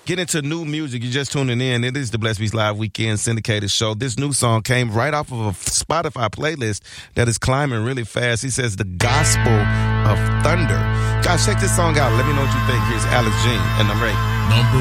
Get into new music. You're just tuning in. It is the Blessed Beats Live Weekend syndicated show. This new song came right off of a Spotify playlist that is climbing really fast. He says, The Gospel of Thunder. Guys, check this song out. Let me know what you think. Here's Alex Jean and I'm Ray. Number